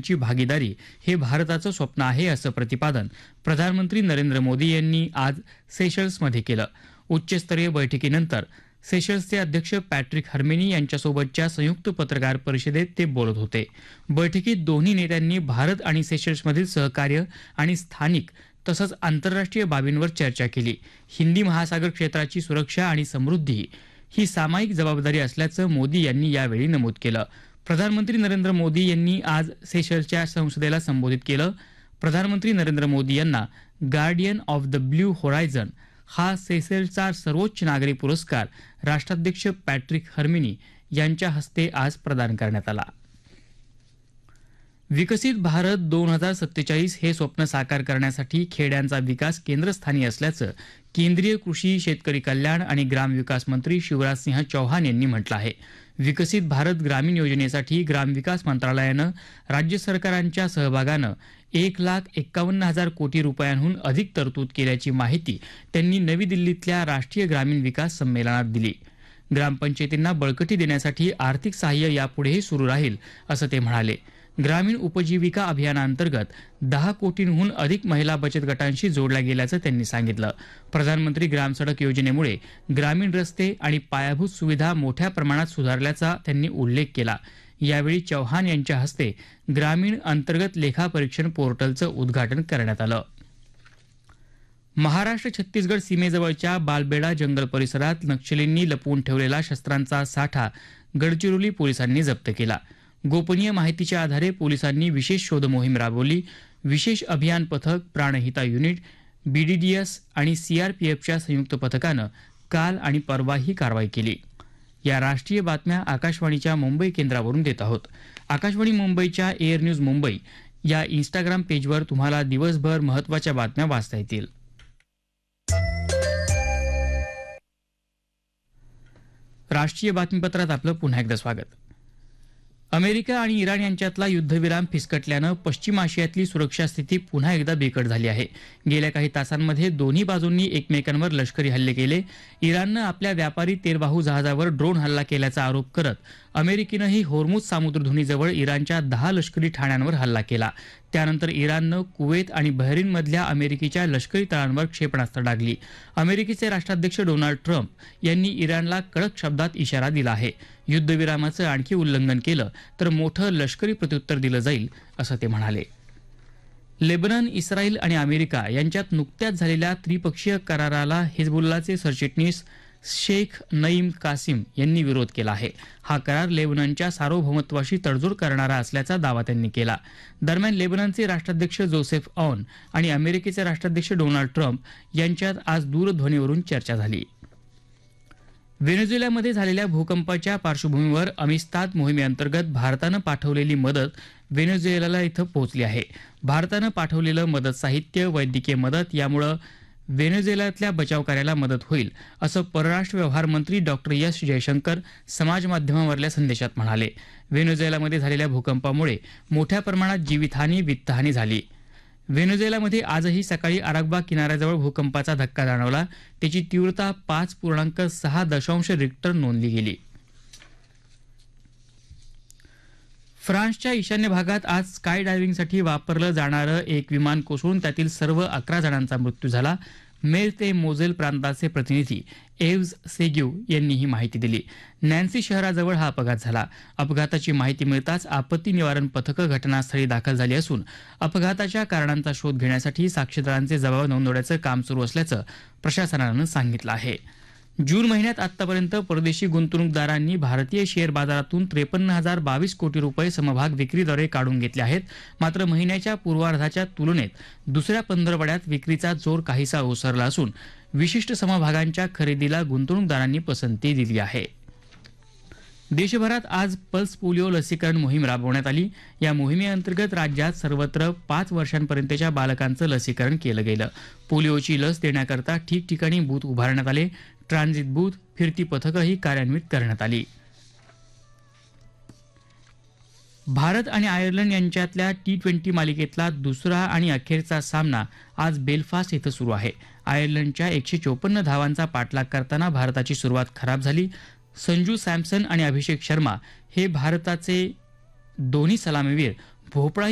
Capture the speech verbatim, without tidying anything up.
देशांची भागीदारी हे भारताचं स्वप्न आहे असं प्रतिपादन प्रधानमंत्री नरेंद्र मोदी यांनी आज सेशल्समध्ये केलं. उच्चस्तरीय बैठकीनंतर सेशल्सचे अध्यक्ष पॅट्रिक हर्मेनी यांच्यासोबतच्या संयुक्त पत्रकार परिषदेत ते बोलत होते. बैठकीत दोन्ही नेत्यांनी भारत आणि सेशल्समधील सहकार्य आणि स्थानिक तसंच आंतरराष्ट्रीय बाबींवर चर्चा केली. हिंदी महासागर क्षेत्राची सुरक्षा आणि समृद्धी ही सामायिक जबाबदारी असल्याचं मोदी यांनी यावेळी नमूद केलं. प्रधानमंत्री नरेंद्र मोदी यांनी आज सेशल्सच्या संसदेला संबोधित केलं. प्रधानमंत्री नरेंद्र मोदी यांना guardian of the blue horizon हा सेशल्सचा सर्वोच्च नागरी पुरस्कार राष्ट्राध्यक्ष पॅट्रिक हर्मिनी यांच्या हस्ते आज प्रदान करण्यात आला. विकसित भारत दोन हजार सत्तेचाळीस हे स्वप्न साकार करण्यासाठी खेड्यांचा विकास केंद्रस्थानी असल्याचं केंद्रीय कृषी, शेतकरी कल्याण आणि ग्रामविकास मंत्री शिवराज सिंह चौहान यांनी म्हटलं आहे. विकसित भारत ग्रामीण योजनेसाठी ग्रामविकास मंत्रालयानं राज्य सरकारांच्या सहभागानं एक लाख एक्कावन्न हजार कोटी रुपयांहून अधिक तरतूद केल्याची माहिती त्यांनी नवी दिल्लीतल्या राष्ट्रीय ग्रामीण विकास संमेलनात दिली. ग्रामपंचायतींना बळकटी देण्यासाठी आर्थिक सहाय्य यापुढेही सुरू राहील असं ते म्हणाले. ग्रामीण उपजीविका अभियानाअंतर्गत दहा कोटींहून अधिक महिला बचत गटांशी जोडल्या गेल्याचं त्यांनी सांगितलं. प्रधानमंत्री ग्रामसडक योजनेमुळे ग्रामीण रस्ते आणि पायाभूत सुविधा मोठ्या प्रमाणात सुधारल्याचा त्यांनी उल्लेख केला. यावेळी चौहान यांच्या हस्ते ग्रामीण अंतर्गत लेखापरीक्षण पोर्टलचं उद्घाटन करण्यात आलं. महाराष्ट्र छत्तीसगड सीमेजवळच्या बालबेडा जंगल परिसरात नक्षलींनी लपवून ठेवलेला शस्त्रांचा साठा गडचिरोली पोलिसांनी जप्त केला. गोपनीय माहितीच्या आधारे पोलिसांनी विशेष शोध मोहीम राबवली. विशेष अभियान पथक, प्राणहिता युनिट, बीडीडीएस आणि सीआरपीएफच्या संयुक्त पथकानं काल आणि परवा ही कारवाई केली. या राष्ट्रीय बातम्या आकाशवाणीच्या मुंबई केंद्रावरून देत आहोत. आकाशवाणी मुंबईच्या एअर न्यूज मुंबई या इंस्टाग्राम पेजवर तुम्हाला दिवसभर महत्त्वाच्या बातम्या वाचता येतील. राष्ट्रीय बातमीपत्रात आपलं पुन्हा एकदा स्वागत. अमेरिका आणि इराण यांच्यातला युद्धविराम फिसकटल्यानं पश्चिम आशियातली सुरक्षा स्थिती पुन्हा एकदा बिकट झाली आहे. गेल्या काही तासांमध्ये दोन्ही बाजूंनी एकमेकांवर लष्करी हल्ले केले. इराणनं आपल्या व्यापारी तेलवाहू जहाजावर ड्रोन हल्ला केल्याचा आरोप करत अमेरिकेनंही होर्मुझ सामुद्रधुनीजवळ इराणच्या दहा लष्करी ठाण्यांवर हल्ला केला. त्यानंतर इराणनं कुवेत आणि बहरीनमधल्या अमेरिकेच्या लष्करी तळांवर क्षेपणास्त्र डागली. अमेरिकेचे राष्ट्राध्यक्ष डोनाल्ड ट्रम्प यांनी इराणला कडक शब्दात इशारा दिला आहे. युद्धविरामाचं आणखी उल्लंघन केलं तर मोठं लष्करी प्रत्युत्तर दिलं जाईल असं ते म्हणाले. लेबनन, इस्रायल आणि अमेरिका यांच्यात नुकत्याच झालेल्या त्रिपक्षीय कराराला हिजबुल्लाचे सरचिटणीस शेख नईम कासिम यांनी विरोध केला आहे. हा करार लेबननच्या सार्वभौमत्वाशी तडजोड करणारा असल्याचा दावा त्यांनी केला. दरम्यान लेबननचे राष्ट्राध्यक्ष जोसेफ औन आणि अमेरिकेचे राष्ट्राध्यक्ष डोनाल्ड ट्रम्प यांच्यात आज दूरध्वनीवरून चर्चा झाली. व्हेनेझुएलामध्ये झालेल्या भूकंपाच्या पार्श्वभूमीवर अमिस्ताद मोहिमेअंतर्गत भारतानं पाठवलेली मदत व्हेनेझुएला इथं पोहोचली आहे. भारतानं पाठवलेलं मदत साहित्य, वैद्यकीय मदत यामुळे व्हेनेझुएलातल्या बचावकार्याला मदत होईल असं परराष्ट्र व्यवहार मंत्री डॉक्टर एस जयशंकर समाजमाध्यमावरल्या संदेशात म्हणाले. व्हेनेझुएलामध्ये झालेल्या भूकंपामुळे मोठ्या प्रमाणात जीवितहानी, वित्तहानी झाली. व्हेनेझुएलामध्ये आजही सकाळी अराक्बा किनाऱ्याजवळ भूकंपाचा धक्का जाणवला. त्याची तीव्रता पाच पूर्णांक सहा दशांश रिक्टर नोंदली गेली. फ्रान्सच्या ईशान्य भागात आज स्काय डायव्हिंगसाठी वापरलं जाणारं एक विमान कोसळून त्यातील सर्व अकरा जणांचा मृत्यू झाला. मेर ते मोझेल प्रांताचे प्रतिनिधी एव्ज सेग्यू यांनी ही माहिती दिली. नॅन्सी शहराजवळ हा अपघात झाला. अपघाताची माहिती मिळताच आपत्ती निवारण पथकं घटनास्थळी दाखल झाली असून अपघाताच्या कारणांचा शोध घेण्यासाठी साक्षीदारांचे जबाब नोंदवण्याचं काम सुरू असल्याचं प्रशासनानं सांगितलं आहे. जून महिन्यात आतापर्यंत परदेशी गुंतवणूकदारांनी भारतीय शेअर बाजारातून त्रेपन्न हजार बावीस कोटी रुपये समभाग विक्रीद्वारे काढून घेतले आहेत. मात्र महिन्याच्या पूर्वार्धाच्या तुलनेत दुसऱ्या पंधरवड्यात विक्रीचा जोर काहीसा ओसरला असून विशिष्ट समभागांच्या खरेदीला गुंतवणूकदारांनी पसंती दिली आहे. देशभरात आज पल्स पोलिओ लसीकरण मोहीम राबवण्यात आली. या मोहिमेअंतर्गत राज्यात सर्वत्र पाच वर्षांपर्यंतच्या बालकांचं लसीकरण केलं गेलं. पोलिओची लस देण्याकरता ठिकठिकाणी बूथ उभारण्यात आले. ट्रान्झिट बूथ, फिरती पथकंही कार्यान्वित करण्यात आली. भारत आणि आयर्लंड यांच्यातल्या टी ट्वेंटी मालिकेतला दुसरा आणि अखेरचा सामना आज बेलफास्ट इथं सुरू आहे. आयर्लंडच्या एकशे चोपन्न धावांचा पाठलाग करताना भारताची सुरुवात खराब झाली. संजू सॅमसन आणि अभिषेक शर्मा हे भारताचे दोन्ही सलामीवीर भोपळा